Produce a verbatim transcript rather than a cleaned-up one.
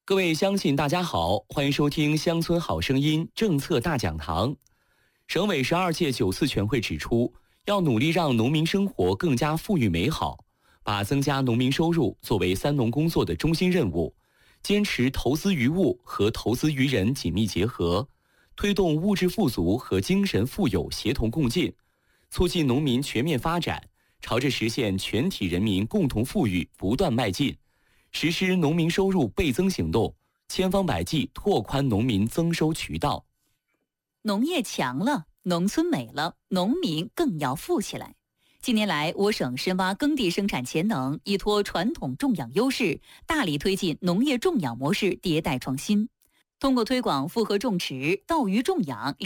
各位乡亲，大家好，欢迎收听《乡村好声音》政策大讲堂。省委十二届九次全会指出，要努力让农民生活更加富裕美好，把增加农民收入作为三农工作的中心任务，坚持投资于物和投资于人紧密结合，推动物质富足和精神富有协同共进，促进农民全面发展，朝着实现全体人民共同富裕不断迈进。实施农民收入倍增行动，千方百计拓宽农民增收渠道。 农业强了，农村美了，农民更要富起来。近年来，我省深挖耕地生产潜能，依托传统种养优势，大力推进农业种养模式迭代创新。通过推广复合种植、稻鱼种养、